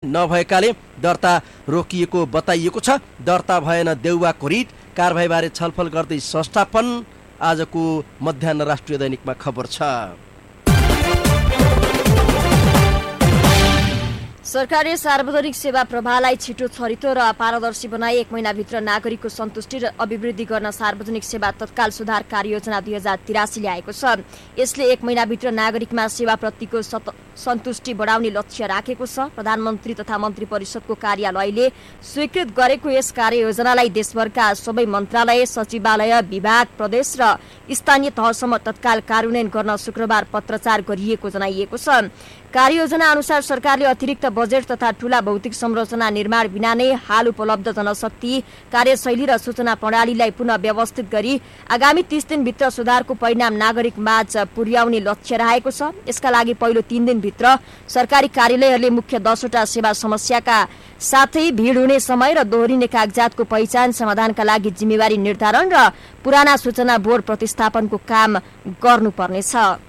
नभएकाले दर्ता रोकिएको बताइएको छ। दर्ता भएन देउवाको रिट। कारबाहीबारे छलफल गर्दै संस्थापन। आजको मध्याह्न राष्ट्रिय दैनिकमा खबर छ। सरकारले सार्वजनिक सेवा प्रवाहलाई छिटो छरितो र पारदर्शी बनाई 1 महिनाभित्र नागरिकको सन्तुष्टि र अभिवृद्धि गर्न सार्वजनिक सेवा तत्काल सुधार कार्ययोजना 2083 ल्याएको छ। यसले 1 महिनाभित्र नागरिकमा सेवाप्रतिको सन्तुष्टि बढाउने लक्ष्य राखेको छ। प्रधानमन्त्री तथा मन्त्री परिषदको कार्यालयले स्वीकृत गरेको यस कार्ययोजनालाई देशभरका सबै मन्त्रालय, सचिवालय, विभाग, प्रदेश र स्थानीय तहसम्म तत्काल कार्यान्वयन गर्न शुक्रबार पत्रचार गरिएको जनाइएको छ। कार्ययोजना अनुसार सरकारले अतिरिक्त बजेट तथा ठूला भौतिक संरचना निर्माण बिना नै हाल उपलब्ध जनशक्ति, कार्यशैली र सूचना प्रणालीलाई पुनः व्यवस्थित गरी आगामी 30 दिनभित्र सुधारको परिणाम नागरिक माझ पुर्याउने लक्ष्य रहेको छ। यसका लागि पहिलो 3 दिनभित्र सरकारी कार्यालयहरूले मुख्य 10 वटा सेवा समस्याका साथै भीड हुने समय र दोहोरिने कागजातको पहिचान समाधानका लागि जिम्मेवारी निर्धारण र पुराना सूचना बोर्ड प्रतिस्थापनको काम गर्नुपर्नेछ।